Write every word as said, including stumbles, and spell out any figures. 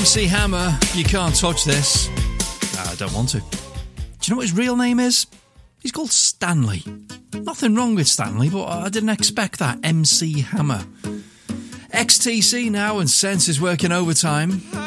C Hammer, You Can't Touch This. No, I don't want to. Do you know what his real name is? He's called Stanley. Nothing wrong with Stanley, but I didn't expect that. M C Hammer. X T C now, and Sense is working overtime.